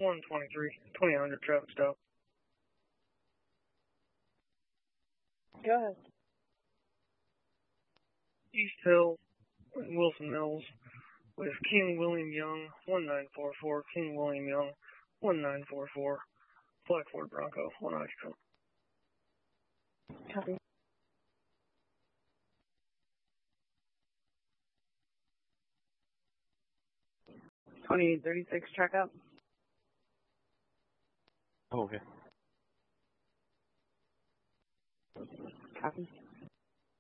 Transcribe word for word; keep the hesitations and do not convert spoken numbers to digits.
one twenty-three, twenty hundred traffic stop. Go ahead. East Hill, Wilson Mills, with King William Young, one nine four four, King William Young, one nine four four, Black Ford Bronco, one Oxford. Copy. twenty-eight thirty-six, track up. Oh, okay. Copy.